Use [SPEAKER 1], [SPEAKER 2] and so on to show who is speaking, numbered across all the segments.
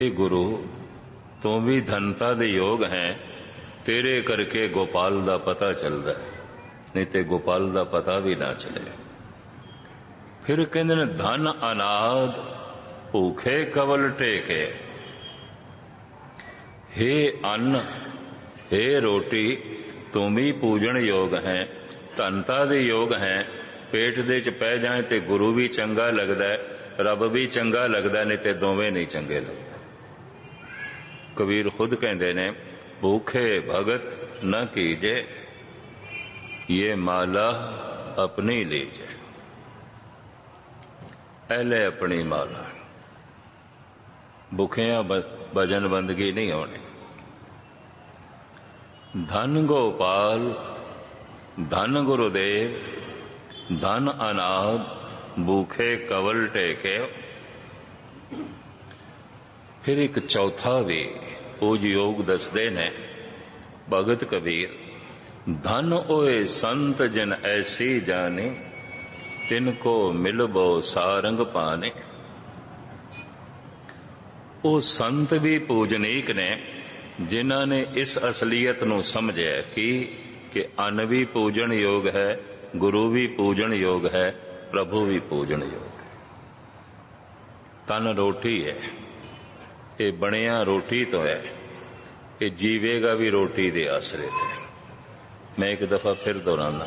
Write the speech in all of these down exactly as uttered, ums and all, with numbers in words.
[SPEAKER 1] गुरु तू भी धनता दे योग है, तेरे करके गोपाल दा पता चलदा, नहीं ते गोपाल दा पता भी ना चले। फिर कहंदे ने धन अनाद भूखे कवल टेके, हे अन्न हे रोटी तू भी पूजन योग है, धनता दे योग है। पेट दे च पै जाए ते गुरु भी चंगा लगदा है, रब भी चंगा लगदा, नहीं ते दोवें नहीं चंगे लगदे। कबीर खुद कहते ने भूखे भगत न कीजे, ये माला अपनी लीजे। पहले अपनी माला, भुखिया भजन बंदगी नहीं होनी। धन गोपाल धन गुरुदेव धन अनाद भूखे कवल टेके। फिर एक चौथा भी पूज योग दसदे ने भगत कबीर, धन ओए संत जिन ऐसी जाने, तिनको मिलबो सारंग पाने। वो संत भी पूजनीक ने जिन्हों ने इस असलीयत नूं समझिया कि कि अन्न भी पूजन योग है, गुरु भी पूजन योग है, प्रभु भी पूजन योग है। तन रोटी है, ये बनिया रोटी तो है, ये जीवेगा भी रोटी दे आसरे थे। मैं एक दफा फिर दोहराना,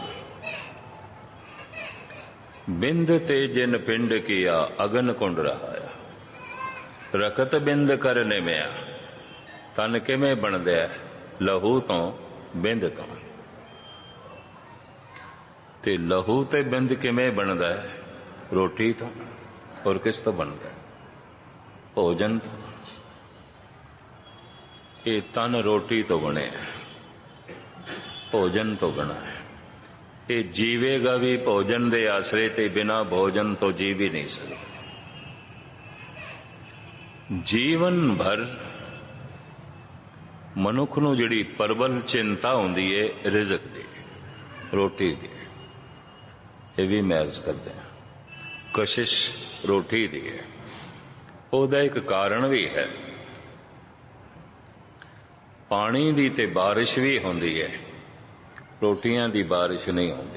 [SPEAKER 1] बिंद ते जिन पिंड किया अगन कुंड रहाया, रकत बिंद कर निमिया। तन किवें बनदा है? लहू तो बिंद तो। ते लहू ते बिंद किवें बनदा है? रोटी तो। और किस तो बनदा है? भोजन तो। ये तन रोटी तो बने, भोजन तो बना है। ये जीवेगा भी भोजन दे आसरे, ते बिना भोजन तो जी भी नहीं सकता। जीवन भर मनुख नूं जिहड़ी प्रबल चिंता हुंदी है रिज़क दी, रोटी दी, ये भी महज करते हैं। कशिश रोटी दी है। ਉਹਦਾ एक कारण भी है। पानी दी ते बारिश भी होंदी है, रोटियां दी बारिश नहीं होंदी।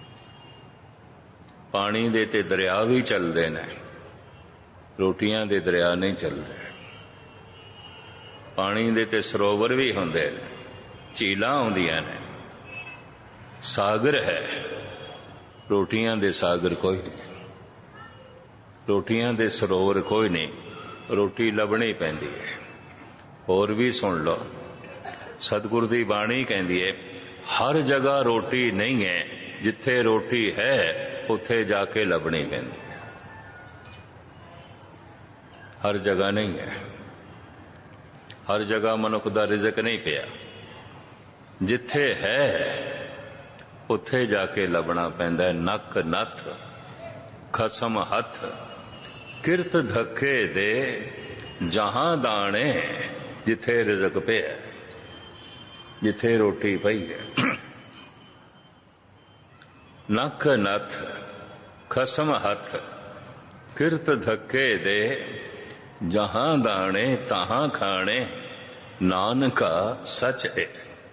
[SPEAKER 1] पानी दे ते दरिया भी चलते हैं, रोटियां दे दरिया नहीं चलते। पानी दे ते सरोवर भी होंदे ने, झीलां होंदियां ने, सागर है, रोटियां दे सागर कोई नहीं, रोटियां दे सरोवर कोई नहीं, रोटी लभनी पैंदी है। होर भी सुन लो, सतगुर दी बाणी कहंदी है, हर जगह रोटी नहीं है, जिथे रोटी है उथे जाके लभनी पैंदी है। हर जगह नहीं है, हर जगह मनुख दा रिज़क नहीं पिया। जिथे है उथे जाके लभना पैंदा है। नक नथ खसम हथ, किरत धक्के दे जहां दाने। जिथे रिज़क पिया, जिथे रोटी पई है। नक नथ खसम हथ, किरत धक्के दे जहां दाने तहां खाने। नानका सच है।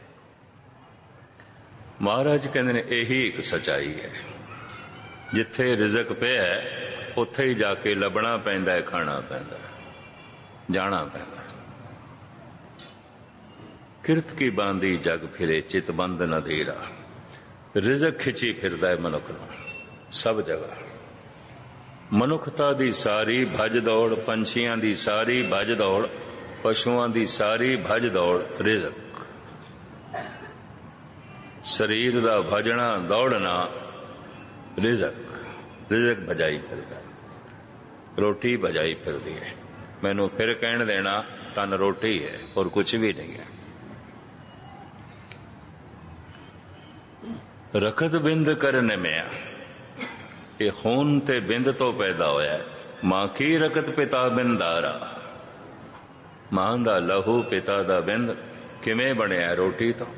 [SPEAKER 1] महाराज कहते ने यही एक सच्चाई है। जिथे रिज़क पिया उत्थे ही जाके लभना पैंदा है, खाना पैंदा है, जाना पैंदा है। किरत की बांधी जग फिरे, चित बंद न धीरा। रिज़क खिंची फिरदा है मनुख नूं सब जगह। मनुखता दी सारी भज दौड़, पंछियां दी सारी भज दौड़, पशुआं दी सारी भज दौड़ रिज़क। शरीर दा भजना दौड़ना रिज़क। रिज़क भजाई फिरदा, रोटी भजाई फिरदी है। मैनू फिर कहण देना, तन रोटी है और कुछ भी नहीं है। रखत बिंद कर निमिया, ये खून ते बिंद तो पैदा होया है। मां की रकत पिता बिंदारा, मां दा लहू पिता दा बिंद किवें बनिया? रोटी तो।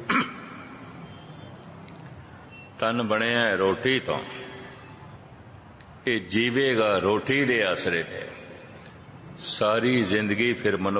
[SPEAKER 1] तन बनिया रोटी तो, ये जीवेगा रोटी दे आसरे थे। ਸਾਰੀ ਜ਼ਿੰਦਗੀ ਫਿਰ ਮਨੁੱਖ